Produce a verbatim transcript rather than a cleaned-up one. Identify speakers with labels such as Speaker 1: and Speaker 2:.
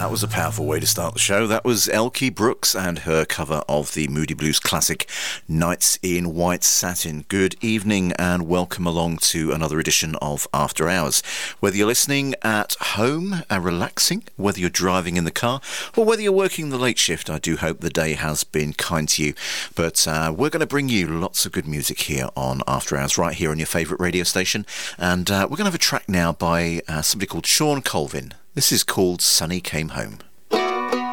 Speaker 1: That was a powerful way to start the show. That was Elkie Brooks and her cover of the Moody Blues classic Nights in White Satin. Good evening and welcome along to another edition of After Hours. Whether you're listening at home and relaxing, whether you're driving in the car, or whether you're working the late shift, I do hope the day has been kind to you. But uh, we're going to bring you lots of good music here on After Hours, right here on your favourite radio station. And uh, we're going to have a track now by uh, somebody called Sean Colvin. This is called Sunny Came Home.